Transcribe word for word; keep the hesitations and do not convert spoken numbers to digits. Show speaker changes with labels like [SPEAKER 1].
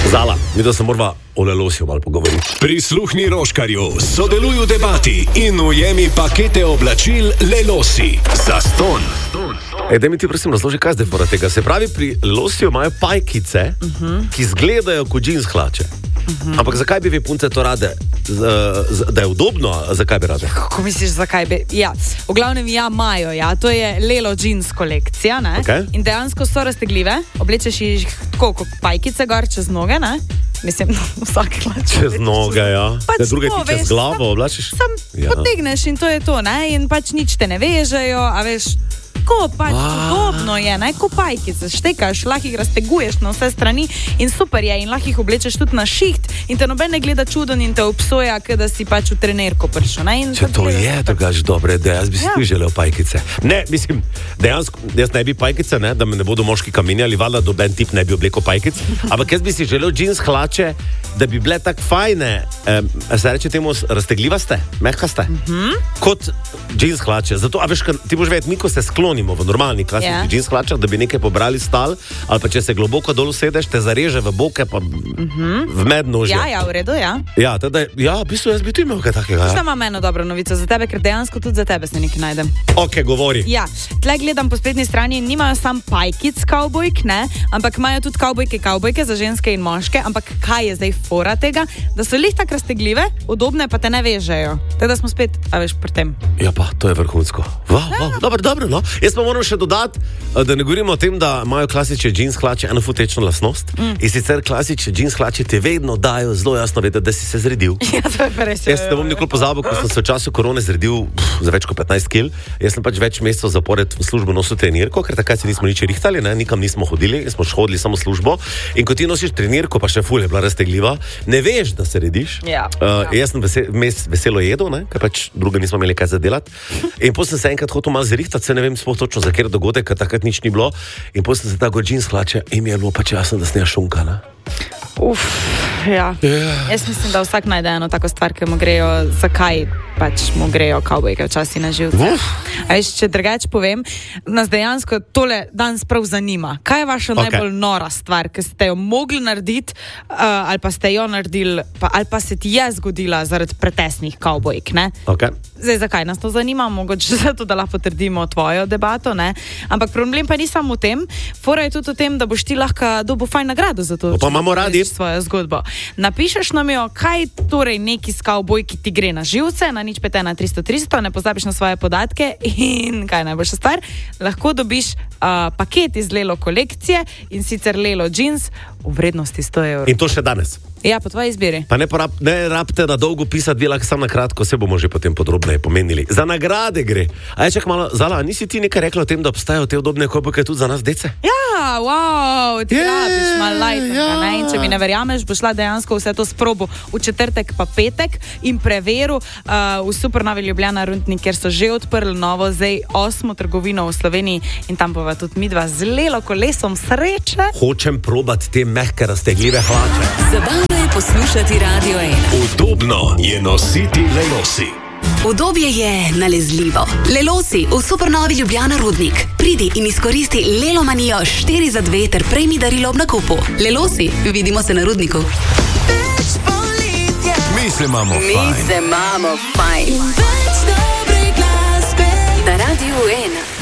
[SPEAKER 1] Zala, mi da se morava o Lelosiju malo pogovoriti.
[SPEAKER 2] Prisluhni Roškarju, sodeluj v debati in ujemi pakete oblačil Lelosi. Zastonj.
[SPEAKER 1] Ej, daj mi ti prosim razloži, kaj zdaj fora tega. Se pravi, pri Lelosiju imajo pajkice, uh-huh. ki izgledajo kot džins hlače. Uh-huh. Ampak zakaj bi vi punce to rade? Z, z, da je udobno, zakaj bi rade?
[SPEAKER 3] Kako misliš, zakaj bi? Ja, v glavnem ja, imajo, ja. To je Lelo jeans kolekcija, ne?
[SPEAKER 1] Okay.
[SPEAKER 3] In dejansko so raztegljive, oblečeš jih tako kot pajkice gor čez noge, ne? Mislim, vsak hlač.
[SPEAKER 1] Čez noge, ja.
[SPEAKER 3] Pač
[SPEAKER 1] te druge
[SPEAKER 3] to,
[SPEAKER 1] ti čez
[SPEAKER 3] veš,
[SPEAKER 1] glavo oblačiš?
[SPEAKER 3] Sam
[SPEAKER 1] ja.
[SPEAKER 3] potegneš in to je to, ne? In pač nič te ne vežejo, a veš... Ko pač podobno je, ne, ko pajkice štekaš, lahko jih razteguješ na vse strani in super je in lahko jih oblečeš tudi na šiht in te noben ne gleda čuden in te obsoja, da si pač v trenerko prišel, ne. In
[SPEAKER 1] če to je drugač dobre, da jaz bi si ja. želel pajkice. Ne, mislim, dejansko, jaz ne bi pajkice, ne, da me ne bodo moški kamenjali, valjda doben tip ne bi obleko pajkic, ampak jaz bi si želel džins hlače, da bi bile tak fajne, eh, se reče temu raztegljivaste, mehkaste, mm-hmm. kot džins hlače. Zato, a veš, ti boš vedeti, mi ko se sklonimo v normalni klasični yeah. džins hlačah, da bi nekaj pobrali stal, ali pa če se globoko dol usedeš, te zareže v boke, pa mm-hmm. v mednožje.
[SPEAKER 3] Ja, ja, v redu, ja.
[SPEAKER 1] Ja, teda, ja, v bistvu jaz bi tu imel kaj takega.
[SPEAKER 3] Šta imam eno dobro novico za tebe, ker dejansko tudi za tebe se nekaj najdem.
[SPEAKER 1] Ok, govori.
[SPEAKER 3] Ja, tle gledam po spletni strani in nimajo sam pajkic kavbojk, ne, ampak imajo tudi kavbojke, kavbojke za ženske in moške, ampak kaj je zdaj fora tega, da so lih tak raztegljive, udobne pa te ne vežejo. Teda smo spet, a veš, pri tem.
[SPEAKER 1] Ja pa, to je vrhunsko. Wow, wow, dobro, dobro, no. Jaz pa moram še dodati, da ne govorimo o tem, da imajo klasične džins hlače eno futečno lastnost mm. in sicer klasične džins hlače ti vedno dajo zelo jasno vedeti, da si se zredil.
[SPEAKER 3] Ja, to je res.
[SPEAKER 1] Jaz ne bom nikoli pozabil, ko sem se v času korone zredil pff, za več kot petnajst kil. Jaz sem pač več mesecev zapored v službo nosil trenirko, ker takrat se nismo nič rihtali, ne, nikam nismo hodili, smo hodili samo službo. In ko ti nosiš trenirko, pa še ful je bila raztegljiva, ne veš, da se rediš.
[SPEAKER 3] Ja,
[SPEAKER 1] uh,
[SPEAKER 3] ja.
[SPEAKER 1] Jaz sem vesel, mes, veselo jedel, ne, ker pač druga nismo imeli kaj za delati. In potem sem se enkrat hotel malo zrihtati, se ne vem sploh točno za kjer dogodek, ker takrat nič ni bilo. In potem sem se tako džins hlače in mi je bilo pač jasno, da sem ja šunka, ne.
[SPEAKER 3] Uf, ja.
[SPEAKER 1] Yeah.
[SPEAKER 3] Jaz mislim, da vsak najde eno tako stvar, ki mu grejo, zakaj pač mu grejo kavbojke včasih na živce. A veš, če drugače povem, nas dejansko tole danes prav zanima. Kaj je vaša okay. najbolj nora stvar, ki ste jo mogli narediti, uh, ali pa ste jo naredili, pa, ali pa se ti je zgodila zaradi pretesnih kavbojk, ne?
[SPEAKER 1] Okay.
[SPEAKER 3] Zdaj, zakaj nas to zanima? Mogoče zato, da lahko potrdimo tvojo debato, ne? Ampak problem pa ni samo v tem, fora je tudi v tem, da boš ti lahko dobil fajn nagrado za to.
[SPEAKER 1] Pa imamo radi
[SPEAKER 3] svojo zgodbo. Napišeš nam jo, kaj torej neki s kavbojki ti gre na živce, na nič pet ena tristo tristo, ne pozabiš na svoje podatke in kaj najboljša stvar, lahko dobiš uh, paket iz Lelo kolekcije in sicer Lelo jeans v vrednosti sto evrov.
[SPEAKER 1] In to še danes.
[SPEAKER 3] Ja, po tvoji izbiri.
[SPEAKER 1] Pa ne, porab, ne rabite na dolgo pisati, dela samo na kratko, se bomo že potem podrobneje pomenili. Za nagrade gre. A je čak malo, Zala, nisi ti nekaj rekla o tem, da obstajajo te udobne kavbojke tudi za nas dece?
[SPEAKER 3] Ja, wow, ti rabiš malo lajtenka,
[SPEAKER 1] ja.
[SPEAKER 3] ne? In če mi ne verjameš, bo šla dejansko vse to sprobo v četrtek pa petek in preveru uh, v Supernovi Ljubljana Rundnik, kjer so že odprli novo, zdaj osmo trgovino v Sloveniji in tam bova tudi midva z Lelo kolesom sreče.
[SPEAKER 1] Hočem probati te mehke raztegljive hlače.
[SPEAKER 4] Zabavno je poslušati Radio ena.
[SPEAKER 2] Udobno je nositi Lelosi.
[SPEAKER 4] Udobje je nalezljivo. Lelosi v Supernovi Ljubljana Rudnik. Pridi in izkoristi Lelo manijo štiri za dve ter prejmi darilo ob nakupu. Lelosi, vidimo se na Rudniku.
[SPEAKER 2] Mi se imamo
[SPEAKER 4] Mi
[SPEAKER 2] fajn.
[SPEAKER 4] se imamo fajn. Na Radio ena.